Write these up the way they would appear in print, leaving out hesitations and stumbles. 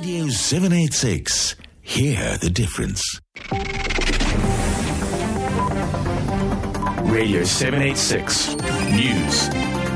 Radio 786. Hear the difference. Radio 786 News.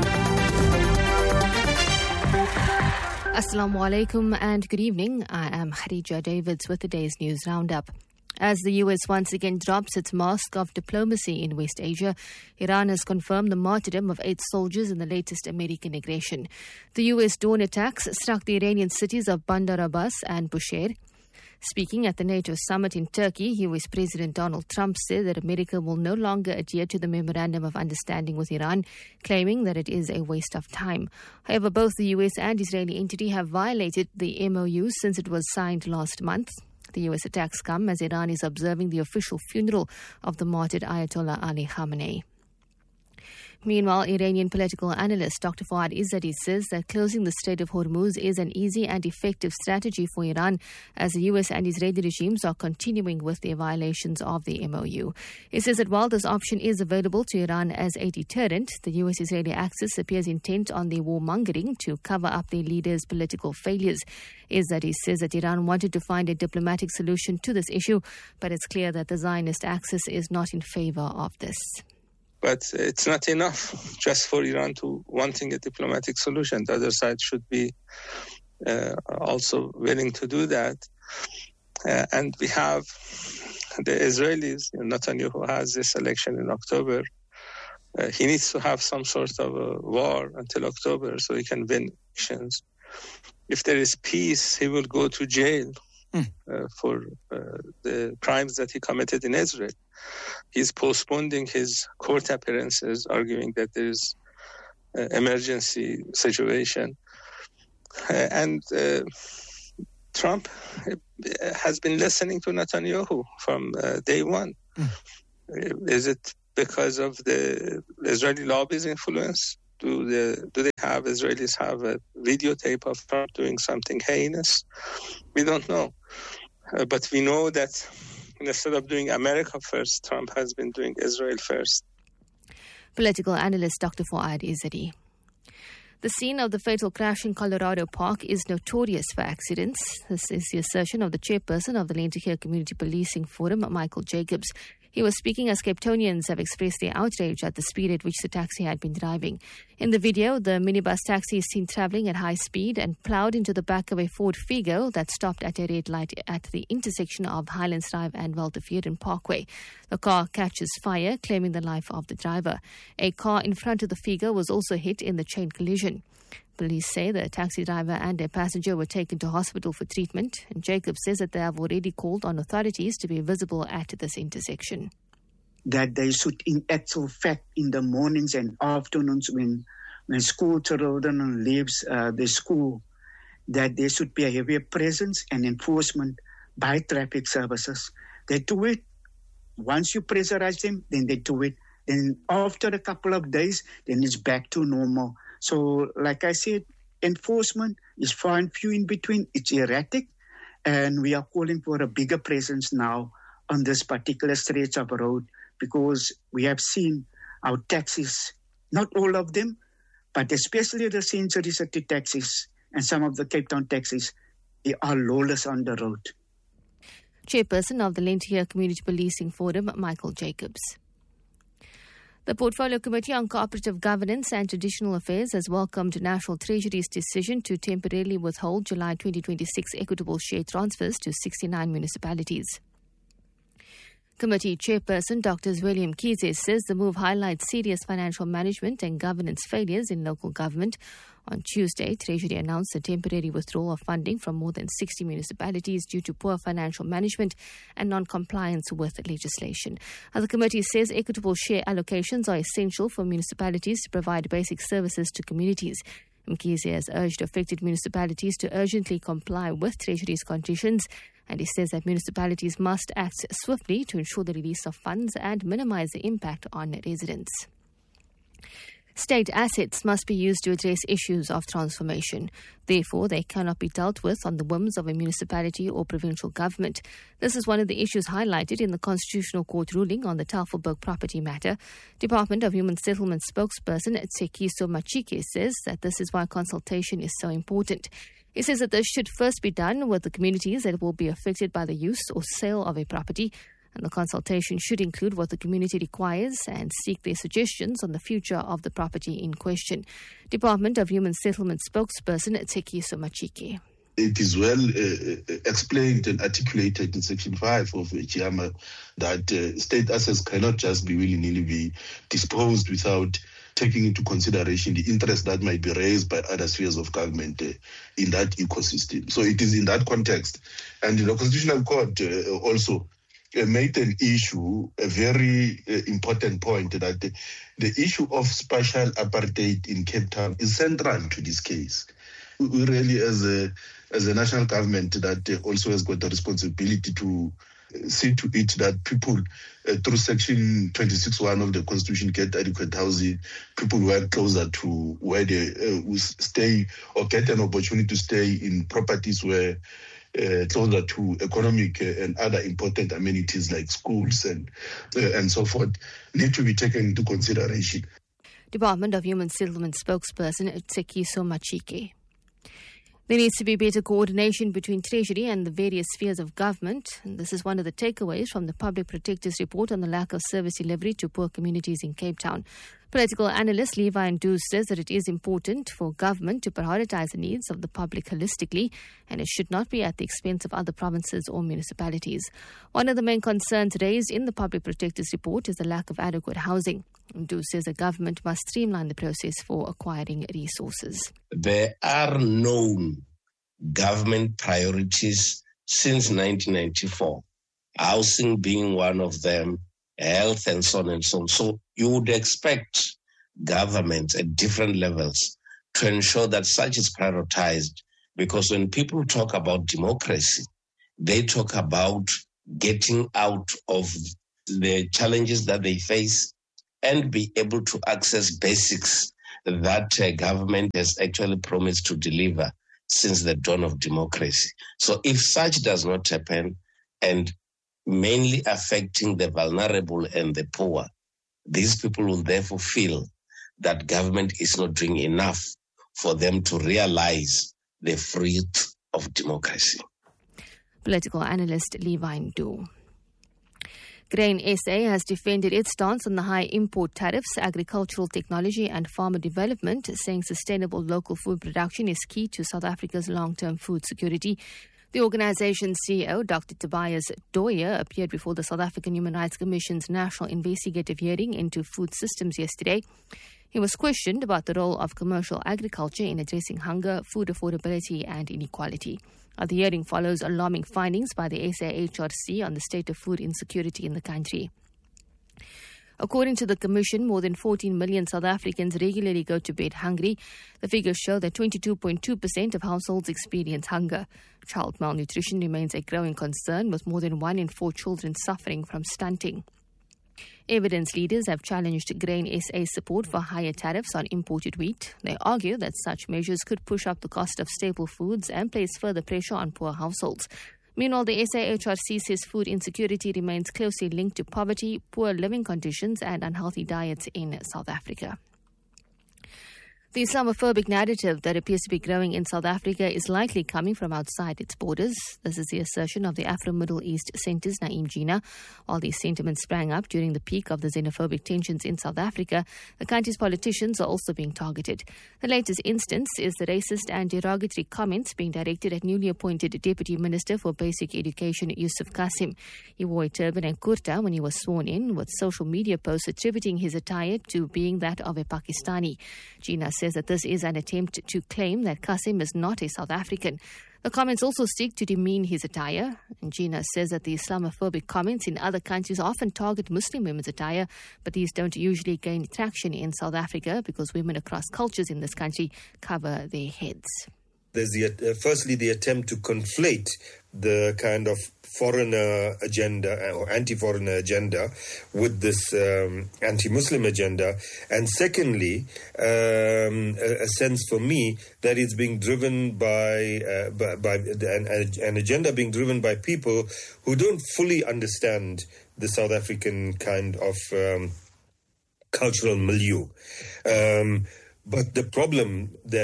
Assalamu alaikum and good evening. I am Khadija Davids with the day's news roundup. As the US once again drops its mask of diplomacy in West Asia, Iran has confirmed the martyrdom of 8 soldiers in the latest American aggression. The US drone attacks struck the Iranian cities of Bandar Abbas and Bushehr. Speaking at the NATO summit in Turkey, US President Donald Trump said that America will no longer adhere to the Memorandum of Understanding with Iran, claiming that it is a waste of time. However, both the US and Israeli entity have violated the MOU since it was signed last month. The US attacks come as Iran is observing the official funeral of the martyred Ayatollah Ali Khamenei. Meanwhile, Iranian political analyst Dr. Fouad Izzadi says that closing the Strait of Hormuz is an easy and effective strategy for Iran as the US and Israeli regimes are continuing with their violations of the MOU. He says that while this option is available to Iran as a deterrent, the US-Israeli axis appears intent on their warmongering to cover up their leaders' political failures. Izzadi says that Iran wanted to find a diplomatic solution to this issue, but it's clear that the Zionist axis is not in favor of this. But it's not enough just for Iran to wanting a diplomatic solution. The other side should be also willing to do that. And we have the Israelis. Netanyahu has this election in October. He needs to have some sort of a war until October so he can win elections. If there is peace, he will go to jail for the crimes that he committed in Israel. He's postponing his court appearances, arguing that there is an emergency situation. And Trump has been listening to Netanyahu from day one. Is it because of the Israeli lobby's influence? Do Israelis have a videotape of Trump doing something heinous? We don't know. But we know that instead of doing America first, Trump has been doing Israel first. Political analyst Dr. Fouad Izzadi. The scene of the fatal crash in Colorado Park is notorious for accidents. This is the assertion of the chairperson of the Lentehir Community Policing Forum, Michael Jacobs. He was speaking as Cape Townians have expressed their outrage at the speed at which the taxi had been driving. In the video, the minibus taxi is seen travelling at high speed and ploughed into the back of a Ford Figo that stopped at a red light at the intersection of Highlands Drive and Waltervuren Parkway. The car catches fire, claiming the life of the driver. A car in front of the Figo was also hit in the chain collision. Police say the taxi driver and a passenger were taken to hospital for treatment, and Jacob says that they have already called on authorities to be visible at this intersection. That they should, in actual fact, in the mornings and afternoons when school children leaves the school, that there should be a heavier presence and enforcement by traffic services. They do it. Once you pressurize them, then they do it. Then after a couple of days, then it's back to normal. So, like I said, enforcement is far and few in between. It's erratic, and we are calling for a bigger presence now on this particular stretch of road because we have seen our taxis, not all of them, but especially the Century City taxis and some of the Cape Town taxis, they are lawless on the road. Chairperson of the Lentehir Community Policing Forum, Michael Jacobs. The Portfolio Committee on Cooperative Governance and Traditional Affairs has welcomed National Treasury's decision to temporarily withhold July 2026 equitable share transfers to 69 municipalities. Committee Chairperson Dr. William Kize says the move highlights serious financial management and governance failures in local government. On Tuesday, Treasury announced a temporary withdrawal of funding from more than 60 municipalities due to poor financial management and non-compliance with legislation. The committee says equitable share allocations are essential for municipalities to provide basic services to communities. Mkhize has urged affected municipalities to urgently comply with Treasury's conditions, and he says that municipalities must act swiftly to ensure the release of funds and minimize the impact on residents. State assets must be used to address issues of transformation. Therefore, they cannot be dealt with on the whims of a municipality or provincial government. This is one of the issues highlighted in the Constitutional Court ruling on the Tafelberg property matter. Department of Human Settlement spokesperson Tsekiso Machike says that this is why consultation is so important. He says that this should first be done with the communities that will be affected by the use or sale of a property, and the consultation should include what the community requires and seek their suggestions on the future of the property in question. Department of Human Settlement spokesperson Tshekiso Machike. It is well explained and articulated in Section 5 of GIAMA that state assets cannot just be willy-nilly be disposed without taking into consideration the interest that might be raised by other spheres of government in that ecosystem. So it is in that context. And the Constitutional Court also made an issue, a very important point, that the issue of spatial apartheid in Cape Town is central to this case. We really, as a national government that also has got the responsibility to see to it that people, through Section 26(1) of the Constitution, get adequate housing, people work closer to where they stay or get an opportunity to stay in properties where closer to economic and other important amenities like schools and so forth, need to be taken into consideration. Department of Human Settlement spokesperson Tshekiso Machike. There needs to be better coordination between Treasury and the various spheres of government. And this is one of the takeaways from the Public Protector's report on the lack of service delivery to poor communities in Cape Town. Political analyst Levi Ndu says that it is important for government to prioritize the needs of the public holistically, and it should not be at the expense of other provinces or municipalities. One of the main concerns raised in the Public Protector's report is the lack of adequate housing. Ndu says the government must streamline the process for acquiring resources. There are known government priorities since 1994, housing being one of them, health and so on and so on. So you would expect governments at different levels to ensure that such is prioritized, because when people talk about democracy, they talk about getting out of the challenges that they face and be able to access basics that government has actually promised to deliver since the dawn of democracy. So if such does not happen, and mainly affecting the vulnerable and the poor, these people will therefore feel that government is not doing enough for them to realize the fruit of democracy. Political analyst Levi Ndu. Grain SA has defended its stance on the high import tariffs, agricultural technology and farmer development, saying sustainable local food production is key to South Africa's long-term food security. The organization's CEO, Dr. Tobias Dooyer, appeared before the South African Human Rights Commission's National Investigative Hearing into Food Systems yesterday. He was questioned about the role of commercial agriculture in addressing hunger, food affordability and inequality. The hearing follows alarming findings by the SAHRC on the state of food insecurity in the country. According to the Commission, more than 14 million South Africans regularly go to bed hungry. The figures show that 22.2% of households experience hunger. Child malnutrition remains a growing concern, with more than 1 in 4 children suffering from stunting. Evidence leaders have challenged Grain SA's support for higher tariffs on imported wheat. They argue that such measures could push up the cost of staple foods and place further pressure on poor households. Meanwhile, the SAHRC says food insecurity remains closely linked to poverty, poor living conditions and unhealthy diets in South Africa. The Islamophobic narrative that appears to be growing in South Africa is likely coming from outside its borders. This is the assertion of the Afro-Middle East Centre's Naeem Jinnah. While these sentiments sprang up during the peak of the xenophobic tensions in South Africa, the country's politicians are also being targeted. The latest instance is the racist and derogatory comments being directed at newly appointed Deputy Minister for Basic Education, Yusuf Qasim. He wore a turban and kurta when he was sworn in, with social media posts attributing his attire to being that of a Pakistani. Jinnah says that this is an attempt to claim that Qasim is not a South African. The comments also seek to demean his attire. And Jinnah says that the Islamophobic comments in other countries often target Muslim women's attire, but these don't usually gain traction in South Africa because women across cultures in this country cover their heads. There's firstly the attempt to conflate the kind of foreigner agenda or anti-foreigner agenda with this anti-Muslim agenda, and secondly, a sense for me that it's being driven by an agenda being driven by people who don't fully understand the South African kind of cultural milieu. But the problem then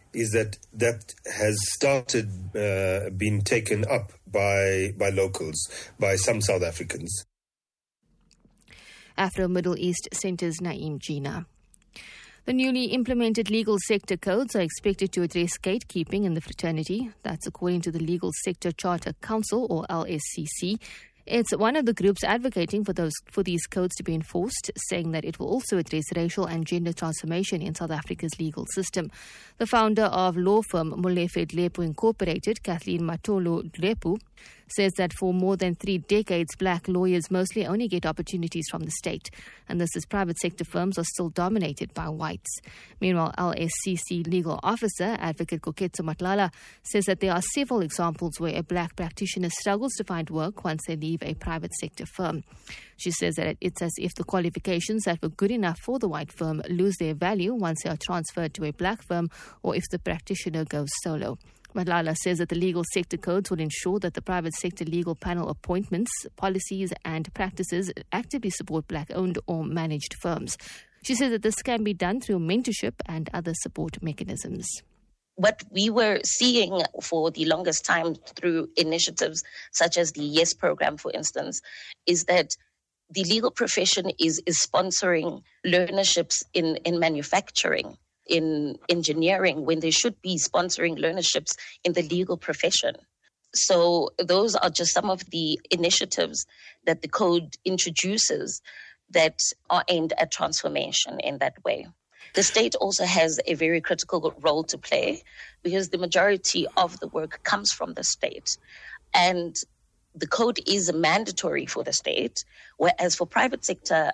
is that has started being taken up by locals, by some South Africans. Afro-Middle East Centre's Naeem Jina. The newly implemented legal sector codes are expected to address gatekeeping in the fraternity. That's according to the Legal Sector Charter Council, or LSCC. It's one of the groups advocating for these codes to be enforced, saying that it will also address racial and gender transformation in South Africa's legal system. The founder of law firm Molefe Dlepu Incorporated, Kathleen Matolo Dlepu, says that for more than 3 decades, black lawyers mostly only get opportunities from the state, and this is private sector firms are still dominated by whites. Meanwhile, LSCC legal officer, Advocate Koketso Matlala, says that there are several examples where a black practitioner struggles to find work once they leave a private sector firm. She says that it's as if the qualifications that were good enough for the white firm lose their value once they are transferred to a black firm or if the practitioner goes solo. Matlala says that the legal sector codes will ensure that the private sector legal panel appointments, policies and practices actively support black-owned or managed firms. She says that this can be done through mentorship and other support mechanisms. What we were seeing for the longest time through initiatives such as the YES program, for instance, is that the legal profession is sponsoring learnerships in manufacturing, in engineering, when they should be sponsoring learnerships in the legal profession. So those are just some of the initiatives that the code introduces that are aimed at transformation in that way. The state also has a very critical role to play because the majority of the work comes from the state. And the code is mandatory for the state, whereas for private sector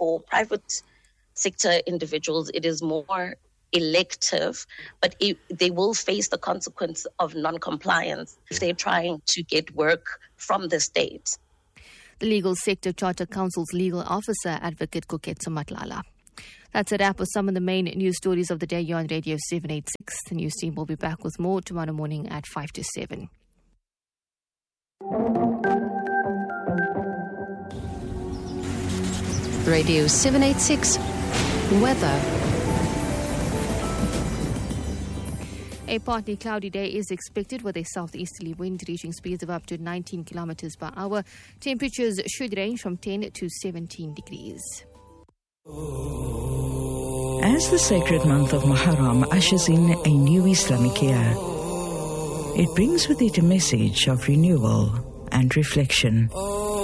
individuals, it is more elective, but they will face the consequence of non-compliance if they're trying to get work from the state. The Legal Sector Charter Council's legal officer, Advocate Koketso Matlala. That's a wrap of some of the main news stories of the day here on Radio 786. The news team will be back with more tomorrow morning at 5 to 7. Radio 786 Weather. A partly cloudy day is expected with a southeasterly wind reaching speeds of up to 19 kilometers per hour. Temperatures should range from 10 to 17 degrees. As the sacred month of Muharram ushers in a new Islamic year, it brings with it a message of renewal and reflection.